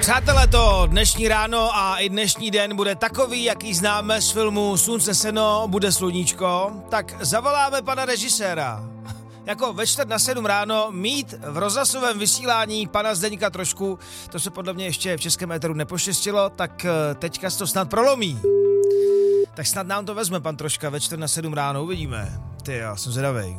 Přátelé, to dnešní ráno a i dnešní den bude takový, jaký známe z filmu Slunce seno, bude sluníčko, tak zavoláme pana režiséra. Jako ve 6:45 ráno mít v rozhlasovém vysílání pana Zdeňka Trošku, to se podle mě ještě v českém éteru nepoštěstilo, tak teďka se to snad prolomí. Tak snad nám to vezme pan Troška ve 6:45 ráno, uvidíme. Ty, já jsem zvědavej.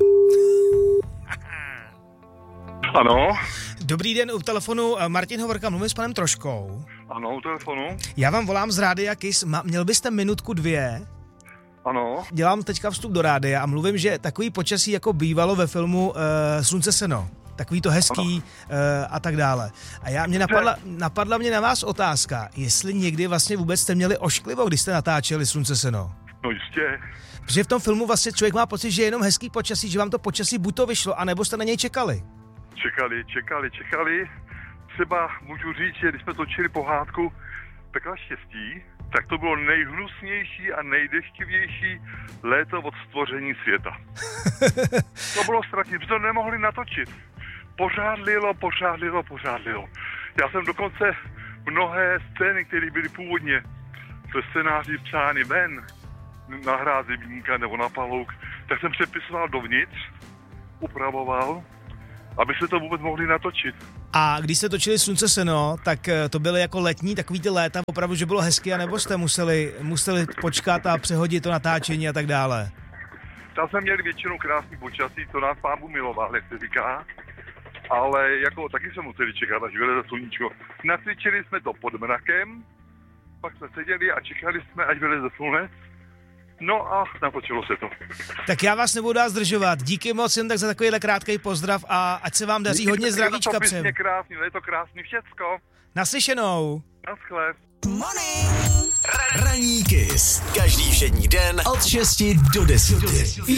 Ano. Dobrý den, u telefonu Martin Hovorka, mluvím s panem Troškou. Ano, u telefonu. Já vám volám z Rádia Kiss, měl byste minutku 2? Ano. Dělám teďka vstup do rádia a mluvím, že takový počasí jako bývalo ve filmu Slunce seno. Takový to hezký a tak dále. A napadla mě na vás otázka, jestli někdy vlastně vůbec jste měli ošklivo, když jste natáčeli Slunce seno. No jistě. Protože v tom filmu vlastně člověk má pocit, že je jenom hezký počasí, že vám to počasí buď to vyšlo, anebo jste na něj čekali. Čekali. Třeba můžu říct, že když jsme točili pohádku Pekla štěstí, tak to bylo nejhnusnější a nejdeštivější léto od stvoření světa. To bylo strašně, to nemohli natočit. Pořád lilo. Já jsem dokonce mnohé scény, které byly původně ve scénáři psány ven, na hrázi Vínka nebo na Palouk, tak jsem přepisoval dovnitř, upravoval, aby se to vůbec mohli natočit. A když jste točili Slunce seno, tak to byly jako letní, takový ty léta, opravdu, že bylo hezky, anebo jste museli počkat a přehodit to natáčení a tak dále? Tam jsme měli většinou krásný počasí, to nás Pán Bůh miloval, jak se říká, ale jako taky jsme museli čekat, až vyleze sluníčko. Nacvičili jsme to pod mrakem, pak jsme seděli a čekali jsme, až vyleze slunec. No a natočilo se to. Tak já vás nebudu dál zdržovat. Díky moc jen tak za takovýhle krátký pozdrav a ať se vám daří hodně zdravíčka přem. Je to krásný, je to krásný všecko. Naslyšenou. Naschle. Morning. Ranní Kiss. Každý všední den od 6 do 10.